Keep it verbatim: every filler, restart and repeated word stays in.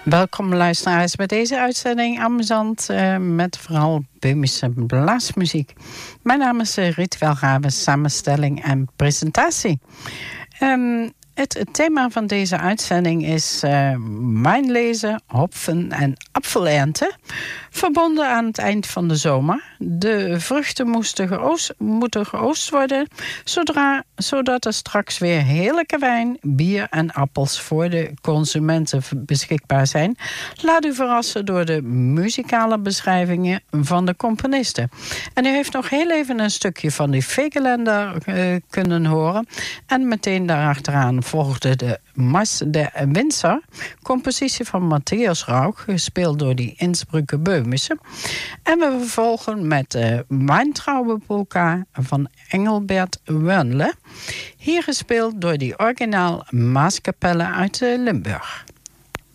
Welkom luisteraars bij deze uitzending amusant uh, met vooral Böhmische blaasmuziek. Mijn naam is uh, Riet Welgave, samenstelling en presentatie. Um, Het thema van deze uitzending is uh, wijnlezen, hopfen en apfelernten. Verbonden aan het eind van de zomer. De vruchten moesten geoost, moeten geoost worden, zodra, zodat er straks weer heerlijke wijn, bier en appels voor de consumenten beschikbaar zijn. Laat u verrassen door de muzikale beschrijvingen van de componisten. En u heeft nog heel even een stukje van die Fegeländer uh, kunnen horen. En meteen daarachteraan volgde de Mars der Winzer, compositie van Matthias Rauch, gespeeld door die Innsbrucker Böhmische. En we vervolgen met de Weintraube-polka van Engelbert Wörnle, hier gespeeld door die originaal Maaskapelle uit Limburg.